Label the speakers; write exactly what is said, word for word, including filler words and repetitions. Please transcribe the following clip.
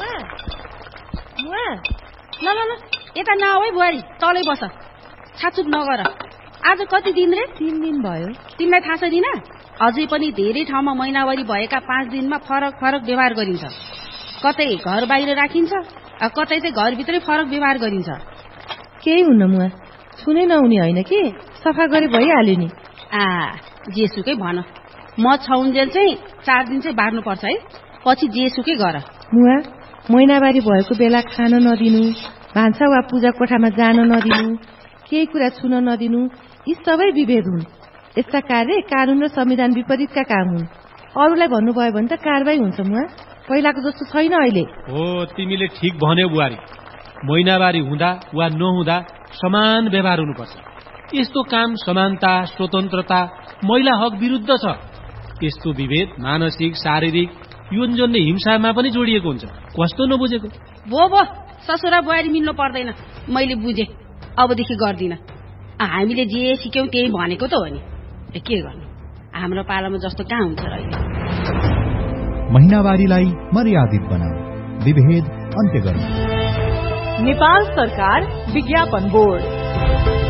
Speaker 1: ल ल ल यता नआऊ है बुहारी, तलै बस, छाचुप नगर। आज कति दिन रे?
Speaker 2: तीन दिन भयो।
Speaker 1: तिमीलाई थाहा छ दिना, अझै पनि धेरै ठाउँमा महिनावारी भएका पाँच दिनमा फरक फरक व्यवहार गरिन्छ। कतै घर बाहिर राखिन्छ, कतै चाहिँ घरभित्रै फरक व्यवहार गरिन्छ।
Speaker 2: केही हुन्न मुवा, छुनै नहुने होइन कि, सफा गरे भइहाल्यो नि।
Speaker 1: आ जेसुकै भन, म छौन्जेल चाहिँ चार दिन चाहिँ बार्नुपर्छ है, पछि जेसुकै गर।
Speaker 2: मुवा, महिनावारी भएको बेला खान नदिनु, भान्सा वा पूजा कोठामा जान नदिनु, केही कुरा छुन नदिनु, यी सबै विभेद हुन्। यस्ता कार्य कानून र संविधान विपरीतका काम हुन्। अरूलाई भन्नुभयो भने त कारबाही हुन्छ मुवा, पहिलाको जस्तो छैन अहिले।
Speaker 3: हो, तिमीले ठिक भन्यौ बुहारी। महिनावारी हुँदा वा नहुँदा समान व्यवहार हुनुपर्छ। यस्तो काम समानता, स्वतन्त्रता, महिला हक विरुद्ध छ। यस्तो विभेद मानसिक, शारीरिक, यौन हिंसामा पनि जोडिएको हुन्छ। कस्तो नबुझेको?
Speaker 1: भो भो, ससुरा बुहारी मिल्नु पर्दैन, मैले बुझेँ, अबदेखि गर्दिन। हामीले जे सिक्यौँ त्यही भनेको त हो नि, के गर्नु, हाम्रो पालामा जस्तो कहाँ हुन्छ र अहिले।
Speaker 4: महिनावारीलाई मर्यादित बनाऊ, विभेद अन्त्य गर्नु।
Speaker 5: नेपाल सरकार विज्ञापन बोर्ड।